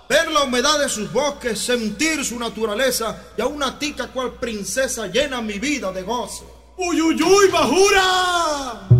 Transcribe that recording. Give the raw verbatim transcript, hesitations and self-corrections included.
ver la humedad de sus bosques, sentir su naturaleza, y a una tica cual princesa llena mi vida de gozo. ¡Uy, uy, uy, bajura!